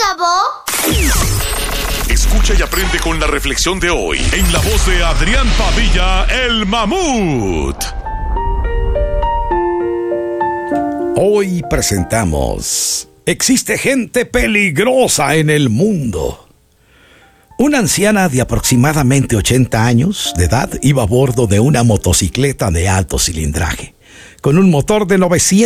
acabó? Escucha y aprende con la reflexión de hoy en la voz de Adrián Padilla, el Mamut. Hoy presentamos: existe gente peligrosa en el mundo. Una anciana de aproximadamente 80 años de edad iba a bordo de una motocicleta de alto cilindraje, con un motor de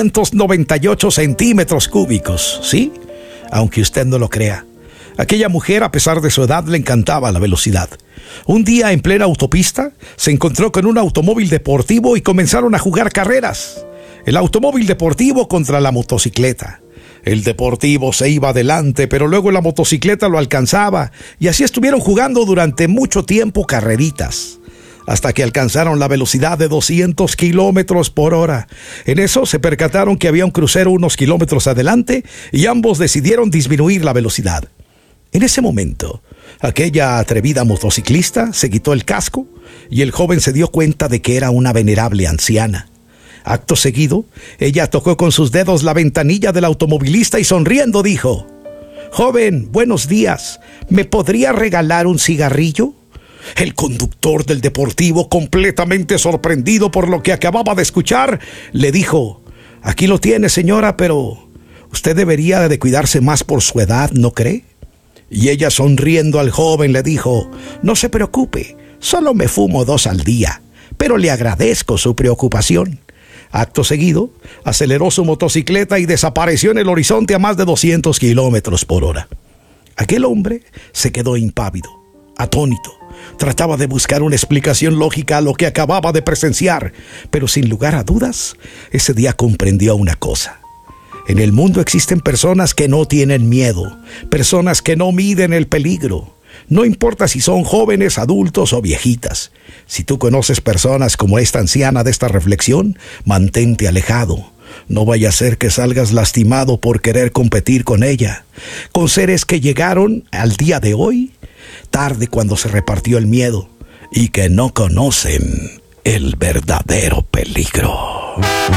998 centímetros cúbicos, ¿sí? Aunque usted no lo crea. Aquella mujer, a pesar de su edad, le encantaba la velocidad. Un día, en plena autopista, se encontró con un automóvil deportivo y comenzaron a jugar carreras. El automóvil deportivo contra la motocicleta. El deportivo se iba adelante, pero luego la motocicleta lo alcanzaba, y así estuvieron jugando durante mucho tiempo carreritas, hasta que alcanzaron la velocidad de 200 kilómetros por hora. En eso se percataron que había un crucero unos kilómetros adelante y ambos decidieron disminuir la velocidad. En ese momento, aquella atrevida motociclista se quitó el casco y el joven se dio cuenta de que era una venerable anciana. Acto seguido, ella tocó con sus dedos la ventanilla del automovilista y sonriendo dijo: «Joven, buenos días, ¿me podría regalar un cigarrillo?». El conductor del deportivo, completamente sorprendido por lo que acababa de escuchar, le dijo: «Aquí lo tiene, señora, pero usted debería de cuidarse más por su edad, ¿no cree?». Y ella, sonriendo al joven, le dijo: «No se preocupe, solo me fumo 2 al día, pero le agradezco su preocupación». Acto seguido, aceleró su motocicleta y desapareció en el horizonte a más de 200 kilómetros por hora. Aquel hombre se quedó impávido, atónito. Trataba de buscar una explicación lógica a lo que acababa de presenciar, pero sin lugar a dudas, ese día comprendió una cosa. En el mundo existen personas que no tienen miedo, personas que no miden el peligro. No importa si son jóvenes, adultos o viejitas. Si tú conoces personas como esta anciana de esta reflexión, mantente alejado. No vaya a ser que salgas lastimado por querer competir con ella, con seres que llegaron al día de hoy, tarde cuando se repartió el miedo, y que no conocen el verdadero peligro.